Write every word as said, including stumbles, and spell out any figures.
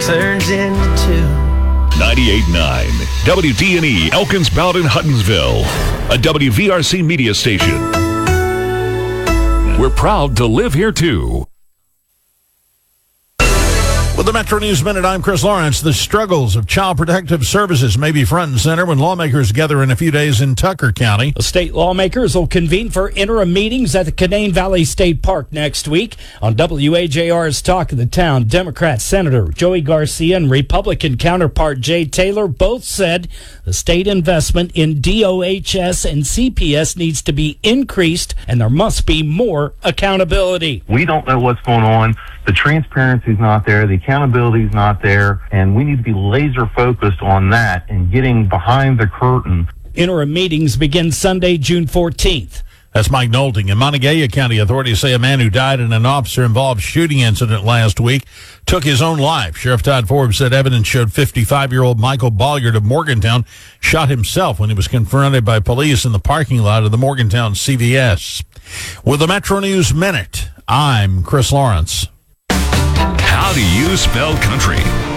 turns into two. ninety-eight point nine W D and E, Elkins, Bowden, Huttonsville, a W V R C media station. We're proud to live here, too. With the Metro News Minute, I'm Chris Lawrence. The struggles of Child Protective Services may be front and center when lawmakers gather in a few days in Tucker County. The state lawmakers will convene for interim meetings at the Canaan Valley State Park next week. On W A J R's Talk of the Town, Democrat Senator Joey Garcia and Republican counterpart Jay Taylor both said the state investment in D O H S and C P S needs to be increased and there must be more accountability. We don't know what's going on. The transparency's not there. The accountability's not there. And we need to be laser focused on that and getting behind the curtain. Interim meetings begin Sunday, June fourteenth. That's Mike Nolting. In Montague County, authorities say a man who died in an officer-involved shooting incident last week took his own life. Sheriff Todd Forbes said evidence showed fifty-five-year-old Michael Bolliard of Morgantown shot himself when he was confronted by police in the parking lot of the Morgantown C V S. With the Metro News Minute, I'm Chris Lawrence. How do you spell country?